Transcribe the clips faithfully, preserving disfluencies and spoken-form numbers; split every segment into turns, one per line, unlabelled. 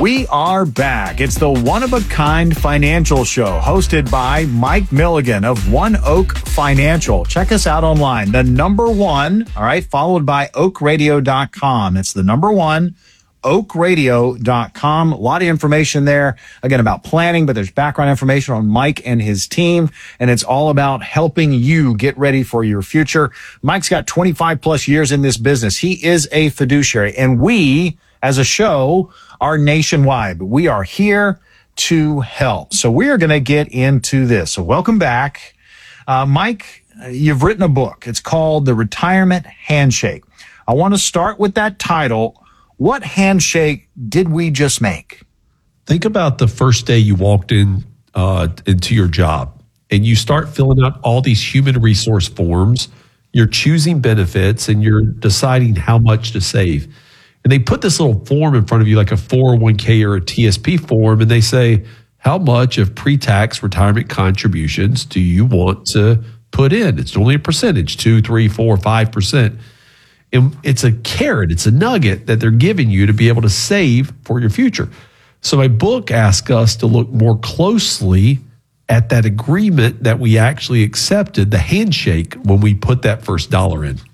We are back. It's the one-of-a-kind financial show hosted by Mike Milligan of One Oak Financial. Check us out online. The number one, all right, followed by oak radio dot com. It's the number one, oak radio dot com. A lot of information there, again, about planning, but there's background information on Mike and his team, and it's all about helping you get ready for your future. Mike's got twenty-five plus years in this business. He is a fiduciary, and we, as a show, are nationwide. We are here to help. So we are going to get into this. So welcome back. Uh, Mike, you've written a book. It's called The Retirement Handshake. I want to start with that title. What handshake did we just make?
Think about the first day you walked in uh, into your job and you start filling out all these human resource forms. You're choosing benefits and you're deciding how much to save. And they put this little form in front of you, like a four oh one k or a T S P form, and they say, how much of pre-tax retirement contributions do you want to put in? It's only a percentage, two, three, four, five percent. And it's a carrot, it's a nugget that they're giving you to be able to save for your future. So my book asks us to look more closely at that agreement that we actually accepted, the handshake, when we put that first dollar in.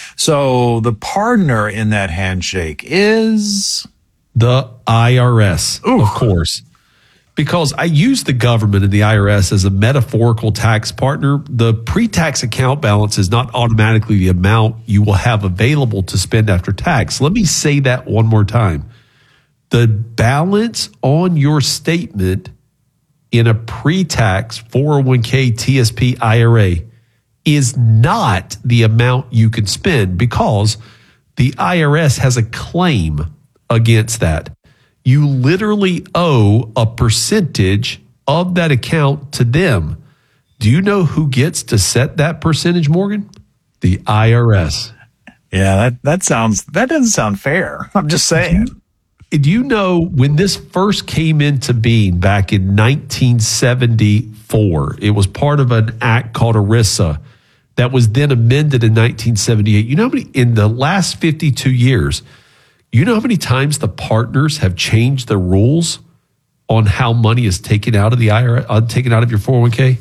So the partner in that handshake is?
The I R S,
Ooh.
Of course. Because I use the government and the I R S as a metaphorical tax partner. The pre-tax account balance is not automatically the amount you will have available to spend after tax. Let me say that one more time. The balance on your statement in a pre-tax four oh one k T S P I R A is not the amount you can spend, because the I R S has a claim against that. You literally owe a percentage of that account to them. Do you know who gets to set that percentage, Morgan? The I R S.
Yeah, that, that sounds, that doesn't sound fair. I'm just saying.
Do you know when this first came into being back in nineteen seventy-four, it was part of an act called ERISA that was then amended in nineteen seventy-eight. You know how many, in the last fifty-two years, you know how many times the partners have changed the rules on how money is taken out of the I R S, uh, taken out of your four oh one k?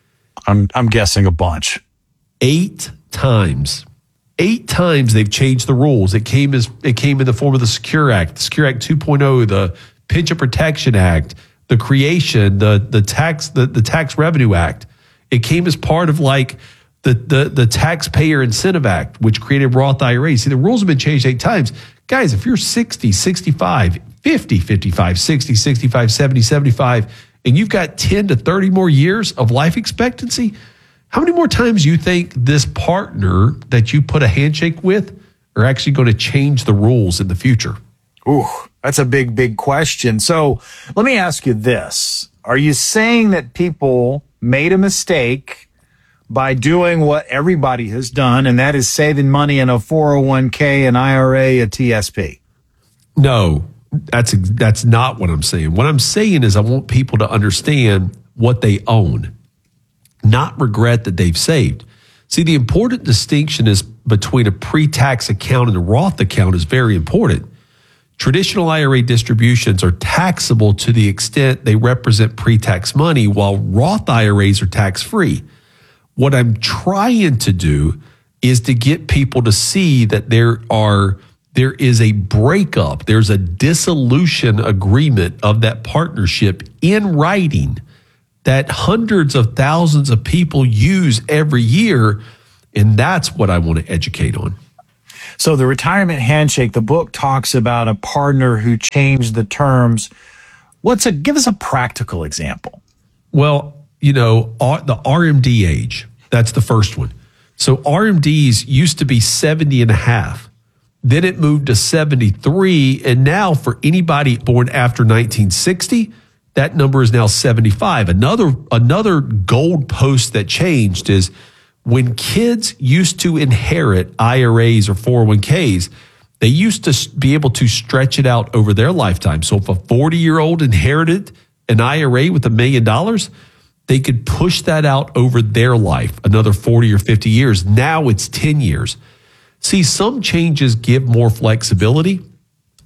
I'm I'm guessing a bunch.
Eight times. Eight times they've changed the rules. It came as it came in the form of the Secure Act, the Secure Act two point oh, the Pension Protection Act, the creation, the the tax the, the Tax Revenue Act. It came as part of like the the the Taxpayer Incentive Act, which created Roth I R As. See, the rules have been changed eight times. Guys, if you're sixty, sixty-five, fifty, fifty-five, sixty, sixty-five, seventy, seventy-five, and you've got ten to thirty more years of life expectancy, how many more times do you think this partner that you put a handshake with are actually going to change the rules in the future?
Ooh, that's a big, big question. So let me ask you this. Are you saying that people made a mistake by doing what everybody has done, and that is saving money in a four oh one k, an I R A, a T S P?
No, that's that's not what I'm saying. What I'm saying is I want people to understand what they own, not regret that they've saved. See, the important distinction is between a pre-tax account and a Roth account is very important. Traditional I R A distributions are taxable to the extent they represent pre-tax money, while Roth I R As are tax-free. What I'm trying to do is to get people to see that there are there is a breakup, there's a dissolution agreement of that partnership in writing that hundreds of thousands of people use every year, and that's what I want to educate on.
So the Retirement Handshake, the book talks about a partner who changed the terms. What's a give us a practical example?
Well, you know, the R M D age, that's the first one. So R M Ds used to be seventy and a half. Then it moved to seventy-three. And now for anybody born after nineteen sixty, that number is now seventy-five. Another, another gold post that changed is when kids used to inherit I R As or four oh one k's, they used to be able to stretch it out over their lifetime. So if a forty-year-old inherited an I R A with a million dollars, they could push that out over their life, another forty or fifty years. Now it's ten years. See, some changes give more flexibility.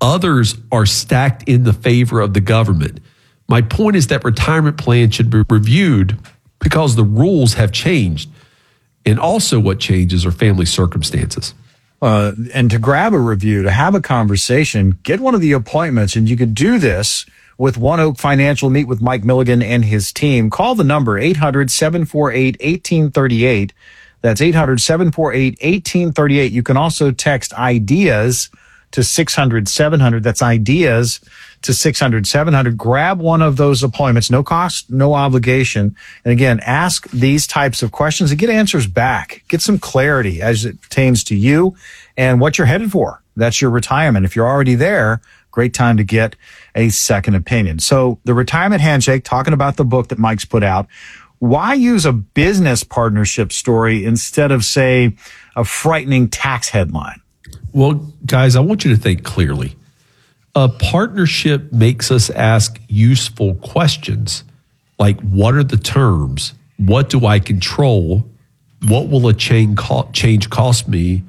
Others are stacked in the favor of the government. My point is that retirement plans should be reviewed because the rules have changed. And also what changes are family circumstances.
Uh, and to grab a review, to have a conversation, get one of the appointments, and you could do this with One Oak Financial. Meet with Mike Milligan and his team. Call the number eight hundred, seven four eight, one eight three eight. That's eight hundred, seven four eight, one eight three eight. You can also text IDEAS to six hundred, seven hundred. That's IDEAS to six hundred, seven hundred. Grab one of those appointments. No cost, no obligation. And again, ask these types of questions and get answers back. Get some clarity as it pertains to you and what you're headed for. That's your retirement. If you're already there, great time to get a second opinion. So the Retirement Handshake, talking about the book that Mike's put out. Why use a business partnership story instead of, say, a frightening tax headline?
Well, guys, I want you to think clearly. A partnership makes us ask useful questions like, what are the terms? What do I control? What will a change cost me?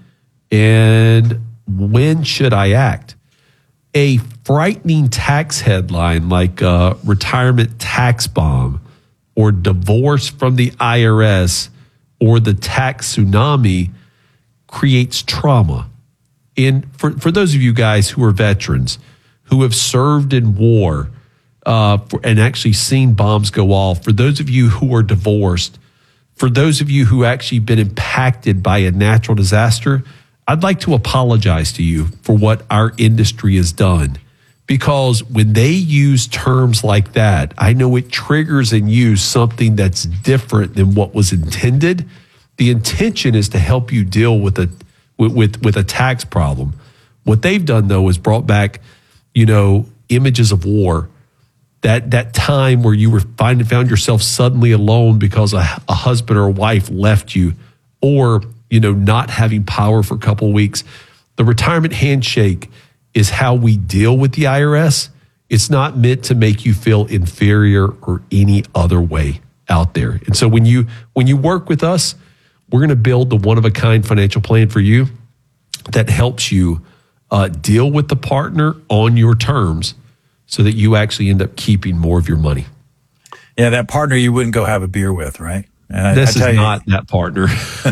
And when should I act? A frightening tax headline like a retirement tax bomb or divorce from the I R S or the tax tsunami creates trauma. And for, for those of you guys who are veterans, who have served in war uh, for, and actually seen bombs go off, for those of you who are divorced, for those of you who actually been impacted by a natural disaster, I'd like to apologize to you for what our industry has done. Because when they use terms like that, I know it triggers in you something that's different than what was intended. The intention is to help you deal with a with with, with a tax problem. What they've done, though, is brought back, you know, images of war. That that time where you were find, found yourself suddenly alone because a, a husband or a wife left you, or, you know, not having power for a couple of weeks. The retirement handshake is how we deal with the I R S. It's not meant to make you feel inferior or any other way out there. And so when you when you work with us, we're going to build the one-of-a-kind financial plan for you that helps you uh, deal with the partner on your terms so that you actually end up keeping more of your money.
Yeah, that partner you wouldn't go have a beer with, right?
And this I, I is not you, that partner.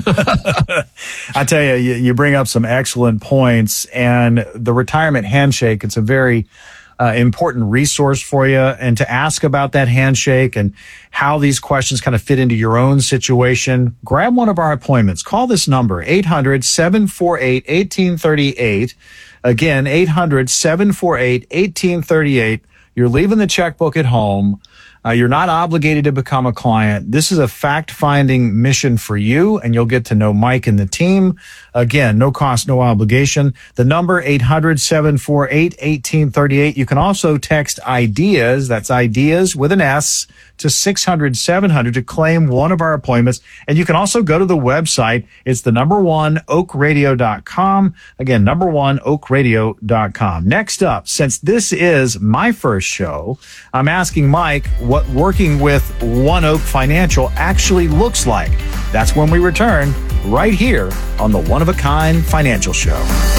I tell you, you, you bring up some excellent points, and the retirement handshake, it's a very uh, important resource for you. And to ask about that handshake and how these questions kind of fit into your own situation, grab one of our appointments. Call this number, eight hundred, seven four eight, one eight three eight. Again, eight hundred, seven four eight, one eight three eight. You're leaving the checkbook at home. Uh, you're not obligated to become a client. This is a fact-finding mission for you, and you'll get to know Mike and the team. Again, no cost, no obligation. The number, eight hundred, seven four eight, one eight three eight. You can also text IDEAS, that's IDEAS with an S, to six hundred, seven hundred to claim one of our appointments. And you can also go to the website. It's the number one, oak radio dot com. Again, number one, oak radio dot com. Next up, since this is my first show, I'm asking Mike what working with One Oak Financial actually looks like. That's when we return right here on the One of a Kind Financial Show.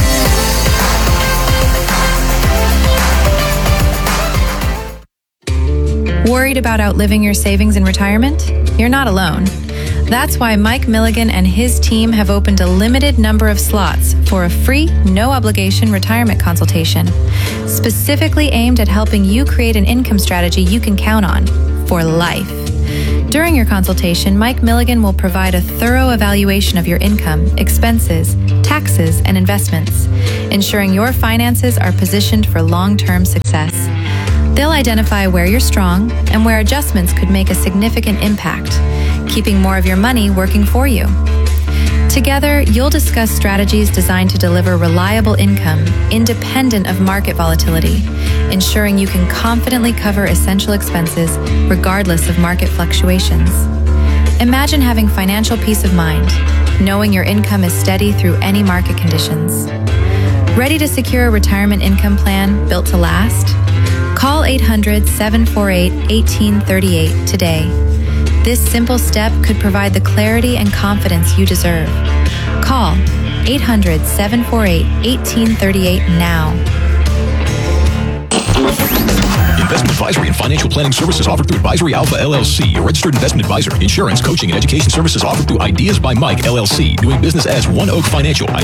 Worried about outliving your savings in retirement? You're not alone. That's why Mike Milligan and his team have opened a limited number of slots for a free, no-obligation retirement consultation, specifically aimed at helping you create an income strategy you can count on for life. During your consultation, Mike Milligan will provide a thorough evaluation of your income, expenses, taxes, and investments, ensuring your finances are positioned for long-term success. They'll identify where you're strong and where adjustments could make a significant impact, keeping more of your money working for you. Together, you'll discuss strategies designed to deliver reliable income, independent of market volatility, ensuring you can confidently cover essential expenses regardless of market fluctuations. Imagine having financial peace of mind, knowing your income is steady through any market conditions. Ready to secure a retirement income plan built to last? Call eight hundred, seven four eight, one eight three eight today. This simple step could provide the clarity and confidence you deserve. Call eight hundred, seven four eight, one eight three eight now.
advisory and financial planning services offered through Advisory Alpha L L C, a registered investment advisor. Insurance, coaching, and education services offered through Ideas by Mike L L C, doing business as One Oak Financial.